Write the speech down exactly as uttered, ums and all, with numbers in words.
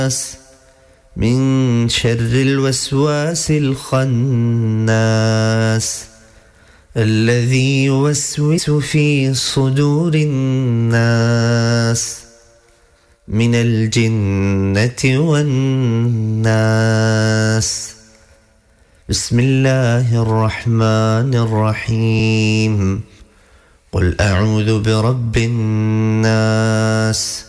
من شر الوسواس الخناس الذي يوسوس في صدور الناس من الجنة والناس. بسم الله الرحمن الرحيم. قل أعوذ برب الناس